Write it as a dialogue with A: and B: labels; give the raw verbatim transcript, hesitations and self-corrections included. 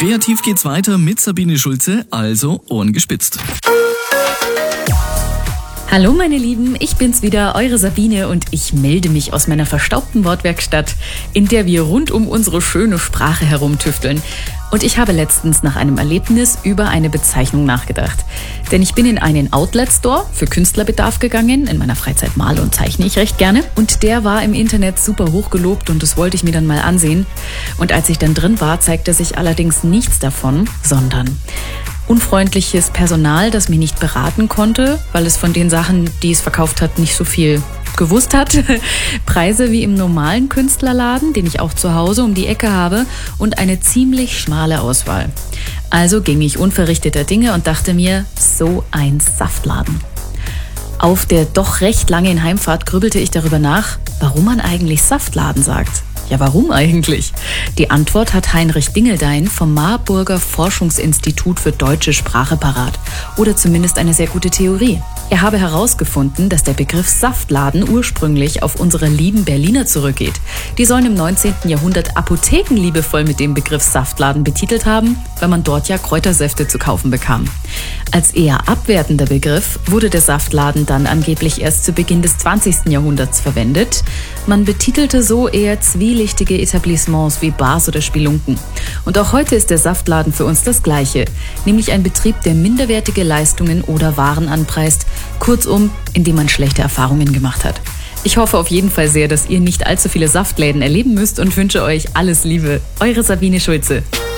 A: Kreativ geht's weiter mit Sabine Schulze, also Ohren gespitzt.
B: Hallo meine Lieben, ich bin's wieder, eure Sabine, und ich melde mich aus meiner verstaubten Wortwerkstatt, in der wir rund um unsere schöne Sprache herumtüfteln. Und ich habe letztens nach einem Erlebnis über eine Bezeichnung nachgedacht. Denn ich bin in einen Outlet-Store für Künstlerbedarf gegangen. In meiner Freizeit male und zeichne ich recht gerne. Und der war im Internet super hochgelobt und das wollte ich mir dann mal ansehen. Und als ich dann drin war, zeigte sich allerdings nichts davon, sondern unfreundliches Personal, das mich nicht beraten konnte, weil es von den Sachen, die es verkauft hat, nicht so viel gewusst hat. Preise wie im normalen Künstlerladen, den ich auch zu Hause um die Ecke habe, und eine ziemlich schmale Auswahl. Also ging ich unverrichteter Dinge und dachte mir, so ein Saftladen. Auf der doch recht langen Heimfahrt grübelte ich darüber nach, warum man eigentlich Saftladen sagt. Ja, warum eigentlich? Die Antwort hat Heinrich Dingeldein vom Marburger Forschungsinstitut für deutsche Sprache parat. Oder zumindest eine sehr gute Theorie. Er habe herausgefunden, dass der Begriff Saftladen ursprünglich auf unsere lieben Berliner zurückgeht. Die sollen im neunzehnten Jahrhundert Apotheken liebevoll mit dem Begriff Saftladen betitelt haben, weil man dort ja Kräutersäfte zu kaufen bekam. Als eher abwertender Begriff wurde der Saftladen dann angeblich erst zu Beginn des zwanzigsten Jahrhunderts verwendet. Man betitelte so eher zwielichtige Etablissements wie Bars oder Spelunken. Und auch heute ist der Saftladen für uns das Gleiche, nämlich ein Betrieb, der minderwertige Leistungen oder Waren anpreist, kurzum, in dem man schlechte Erfahrungen gemacht hat. Ich hoffe auf jeden Fall sehr, dass ihr nicht allzu viele Saftläden erleben müsst und wünsche euch alles Liebe. Eure Sabine Schulze.